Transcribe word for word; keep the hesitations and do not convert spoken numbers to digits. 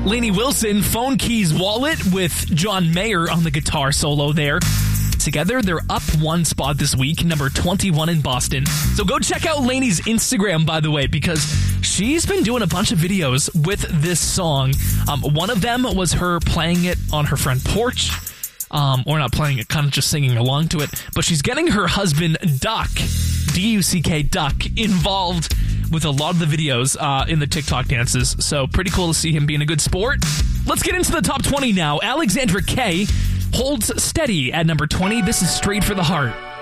Lainey Wilson, Phone Keys Wallet with John Mayer on the guitar solo there. Together, they're up one spot this week, number twenty-one in Boston. So go check out Lainey's Instagram, by the way, because she's been doing a bunch of videos with this song. Um, one of them was her playing it on her front porch. Um, or not playing it, kind of just singing along to it. But she's getting her husband, Duck, D U C K, Duck, involved with a lot of the videos uh, in the TikTok dances. So pretty cool to see him being a good sport. Let's get into the top twenty now. Alexandra Kay holds steady at number twenty. This is Straight for the Heart.